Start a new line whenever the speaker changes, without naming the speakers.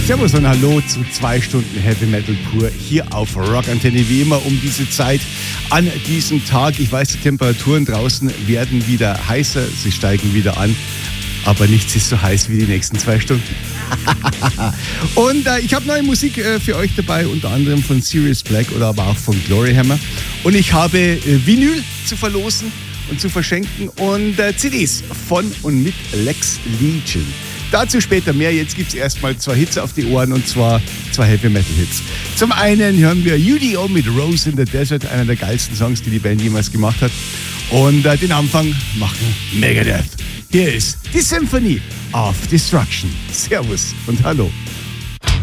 Servus und Hallo zu 2 Stunden Heavy Metal pur hier auf Rock Antenne, wie immer um diese Zeit an diesem Tag. Ich weiß, die Temperaturen draußen werden wieder heißer, sie steigen wieder an, aber nichts ist so heiß wie die nächsten 2 Stunden. Und ich habe neue Musik für euch dabei, unter anderem von Sirius Black oder aber auch von Glory Hammer. Und ich habe Vinyl zu verlosen und zu verschenken und CDs von und mit Lex Legion. Dazu später mehr. Jetzt gibt es erstmal 2 Hits auf die Ohren, und zwar 2 Heavy Metal Hits. Zum einen hören wir UDO mit Rose in the Desert, einer der geilsten Songs, die die Band jemals gemacht hat. Und den Anfang machen Megadeth. Hier ist die Symphony of Destruction. Servus und Hallo.